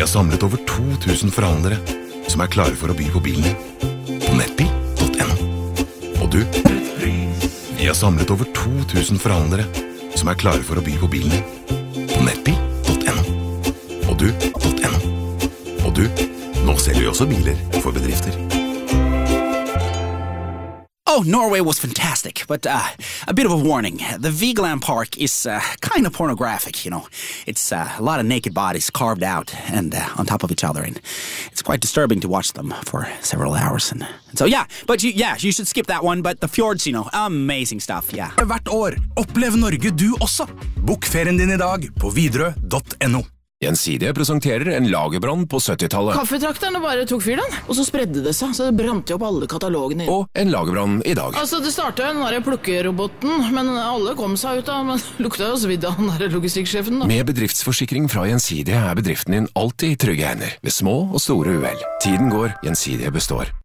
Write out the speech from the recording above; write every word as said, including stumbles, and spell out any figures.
Vi har samlet over to tusen forhandlere som er klare for å by på bilen din på nettbil punktum no. Og du, vi har samlet over to tusen forhandlere som er klare for å by på bilen din på nettbil punktum no. Og du, .no. Og du, nå selger vi også biler for bedrifter. Oh, Norway was fantastic, but uh, a bit of a warning. The Vigeland Park is uh, kind of pornographic, you know. It's uh, a lot of naked bodies carved out and uh, on top of each other, and it's quite disturbing to watch them for several hours. And, and so, yeah, but you, yeah, you should skip that one, but the fjords, you know, amazing stuff, yeah. Hvert år, opplev Norge du også. Bok ferien din i dag på Widerøe punktum no. Gjensidige presenterer en lagerbrann på syttitallet. Kaffetrakterne bare tok fyr den, og så spredde det seg, så det brant jo opp alle katalogene. Og en lagerbrann i dag. Altså, det startet jo den der plukkeroboten, men alle kom seg ut av, men lukta jo svidd av den der logistikksjefen da. Med bedriftsforsikring fra Gjensidige er bedriften din alltid i trygge hender, ved små og store uhell. Tiden går, Gjensidige består.